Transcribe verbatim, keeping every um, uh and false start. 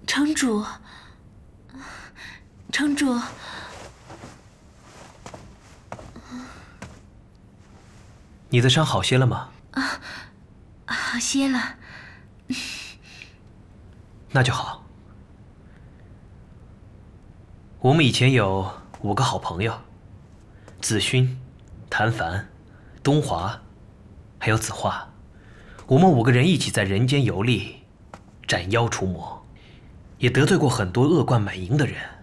城主，城主， 你的伤好些了吗？ 啊，好些了。 那就好。我们以前有五个好朋友：子勋、谭凡、东华，还有子画。我们五个人一起在人间游历，斩妖除魔，也得罪过很多恶贯满盈的人。